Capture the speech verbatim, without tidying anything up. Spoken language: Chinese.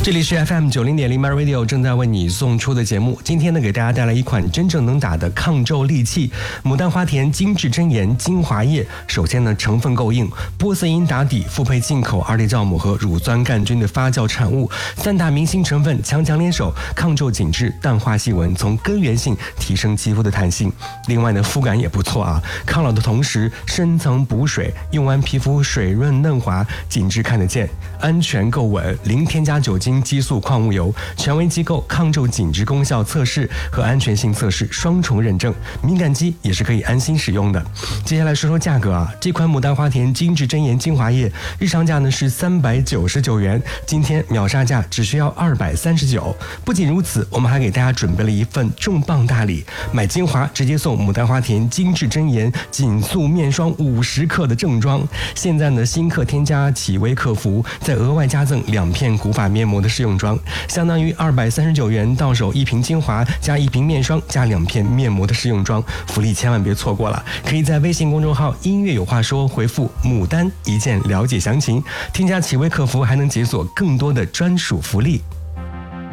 这里是 F M 九零点零 My Radio 正在为你送出的节目。今天呢，给大家带来一款真正能打的抗皱利器——牡丹花田精致真颜精华液。首先呢，成分够硬，玻色因打底，复配进口二裂酵母和乳酸杆菌的发酵产物，三大明星成分强强联手，抗皱紧致，淡化细纹，从根源性提升肌肤的弹性。另外呢，肤感也不错啊，抗老的同时深层补水，用完皮肤水润嫩滑，紧致看得见，安全够稳，零添加酒精、激素、矿物油，权威机构抗皱紧致功效测试和安全性测试双重认证，敏感肌也是可以安心使用的。接下来说说价格啊，这款牡丹花田精致真颜精华液日常价呢是三百九十九元，今天秒杀价只需要二百三十九。不仅如此，我们还给大家准备了一份重磅大礼，买精华直接送牡丹花田精致真颜紧塑面霜五十克的正装。现在呢，新客添加企微客服，再额外加赠两片古法面膜的试用装，相当于二百三十九元到手一瓶精华加一瓶面霜加两片面膜的试用装，福利千万别错过了！可以在微信公众号音乐有话说回复牡丹一键了解详情，添加企微客服还能解锁更多的专属福利。